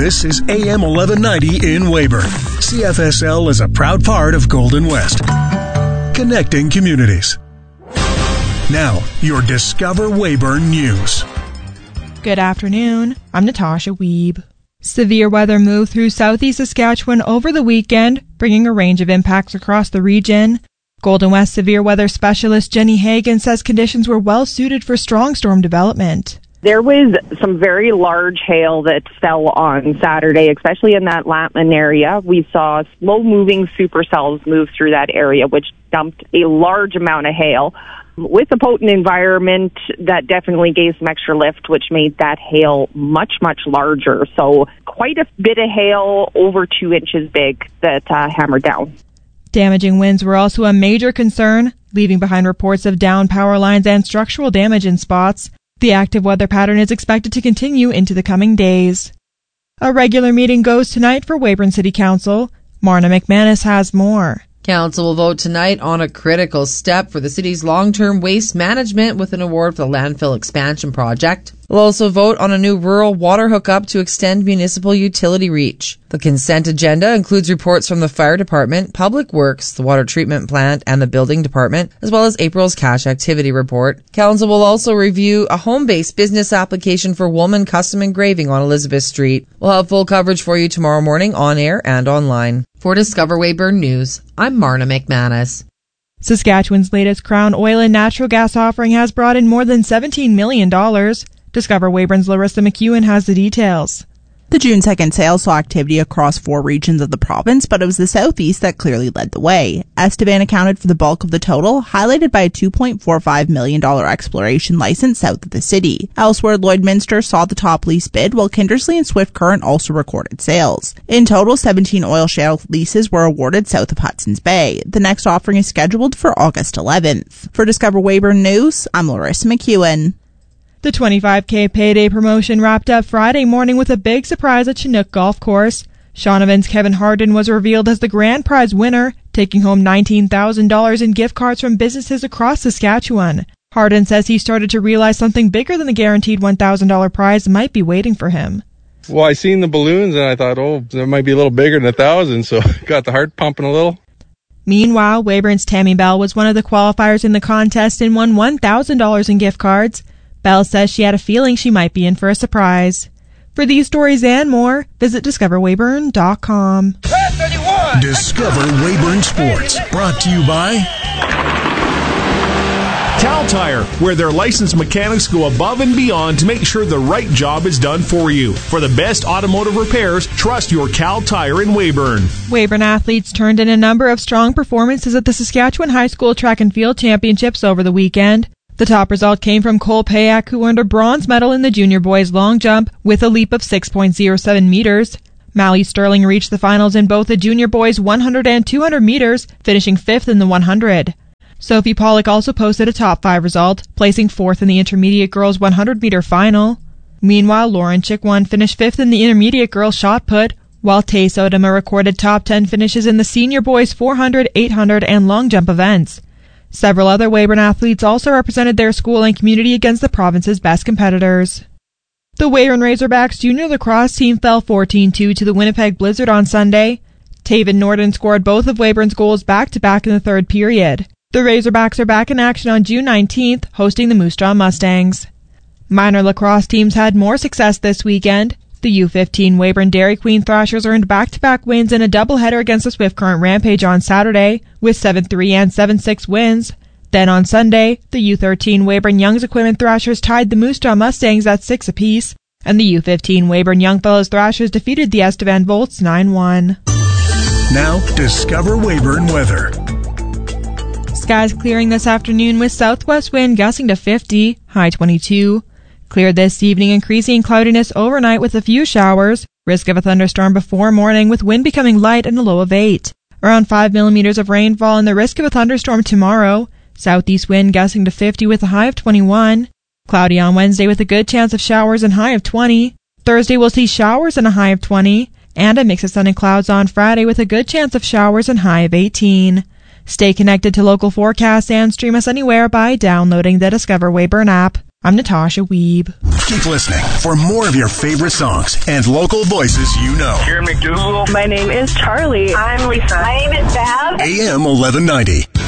This is AM 1190 in Weyburn. CFSL is a proud part of Golden West. Connecting communities. Now, your Discover Weyburn News. Good afternoon. I'm Natasha Wiebe. Severe weather moved through southeast Saskatchewan over the weekend, bringing a range of impacts across the region. Golden West severe weather specialist Jenny Hagan says conditions were well suited for strong storm development. There was some very large hail that fell on Saturday, especially in that Latman area. We saw slow-moving supercells move through that area, which dumped a large amount of hail. With the potent environment, that definitely gave some extra lift, which made that hail much, much larger. So quite a bit of hail, over 2 inches big, that hammered down. Damaging winds were also a major concern, leaving behind reports of downed power lines and structural damage in spots. The active weather pattern is expected to continue into the coming days. A regular meeting goes tonight for Weyburn City Council. Marna McManus has more. Council will vote tonight on a critical step for the city's long-term waste management with an award for the landfill expansion project. We'll also vote on a new rural water hookup to extend municipal utility reach. The consent agenda includes reports from the Fire Department, Public Works, the Water Treatment Plant, and the Building Department, as well as April's cash activity report. Council will also review a home-based business application for Woolman Custom Engraving on Elizabeth Street. We'll have full coverage for you tomorrow morning on air and online. For Discover Weyburn News, I'm Marna McManus. Saskatchewan's latest Crown oil and natural gas offering has brought in more than $17 million. Discover Weyburn's Larissa McEwen has the details. The June 2nd sale saw activity across 4 regions of the province, but it was the southeast that clearly led the way. Estevan accounted for the bulk of the total, highlighted by a $2.45 million exploration license south of the city. Elsewhere, Lloydminster saw the top lease bid, while Kindersley and Swift Current also recorded sales. In total, 17 oil shale leases were awarded south of Hudson's Bay. The next offering is scheduled for August 11th. For Discover Weyburn News, I'm Larissa McEwen. The 25K payday promotion wrapped up Friday morning with a big surprise at Chinook Golf Course. Shaughnavan's Kevin Harden was revealed as the grand prize winner, taking home $19,000 in gift cards from businesses across Saskatchewan. Harden says he started to realize something bigger than the guaranteed $1,000 prize might be waiting for him. Well, I seen the balloons and I thought, that might be a little bigger than 1,000, so got the heart pumping a little. Meanwhile, Weyburn's Tammy Bell was one of the qualifiers in the contest and won $1,000 in gift cards. Bell says she had a feeling she might be in for a surprise. For these stories and more, visit discoverweyburn.com. Discover Weyburn Sports, brought to you by Cal Tire, where their licensed mechanics go above and beyond to make sure the right job is done for you. For the best automotive repairs, trust your Cal Tire in Weyburn. Weyburn athletes turned in a number of strong performances at the Saskatchewan High School Track and Field Championships over the weekend. The top result came from Cole Payak, who earned a bronze medal in the junior boys long jump with a leap of 6.07 meters. Mally Sterling reached the finals in both the junior boys 100 and 200 meters, finishing 5th in the 100. Sophie Pollock also posted a top 5 result, placing 4th in the intermediate girls 100-meter final. Meanwhile, Lauren Chickwon finished 5th in the intermediate girls shot put, while Tay Sodoma recorded top 10 finishes in the senior boys 400, 800, and long jump events. Several other Weyburn athletes also represented their school and community against the province's best competitors. The Weyburn Razorbacks junior lacrosse team fell 14-2 to the Winnipeg Blizzard on Sunday. Taven Norden scored both of Weyburn's goals back-to-back in the third period. The Razorbacks are back in action on June 19th, hosting the Moose Jaw Mustangs. Minor lacrosse teams had more success this weekend. The U15 Weyburn Dairy Queen Thrashers earned back-to-back wins in a doubleheader against the Swift Current Rampage on Saturday, with 7-3 and 7-6 wins. Then on Sunday, the U13 Weyburn Young's Equipment Thrashers tied the Moose Jaw Mustangs at 6 apiece, and the U15 Weyburn Youngfellows Thrashers defeated the Estevan Volts 9-1. Now, Discover Weyburn weather. Skies clearing this afternoon with southwest wind gusting to 50, high 22. Clear this evening, increasing cloudiness overnight with a few showers. Risk of a thunderstorm before morning with wind becoming light and a low of 8. Around 5 millimeters of rainfall and the risk of a thunderstorm tomorrow. Southeast wind gusting to 50 with a high of 21. Cloudy on Wednesday with a good chance of showers and high of 20. Thursday we'll see showers and a high of 20. And a mix of sun and clouds on Friday with a good chance of showers and high of 18. Stay connected to local forecasts and stream us anywhere by downloading the Discover Weyburn app. I'm Natasha Weeb. Keep listening for more of your favorite songs and local voices you know. Here, McDougal. My name is Charlie. I'm Lisa. My name is Val. AM 1190.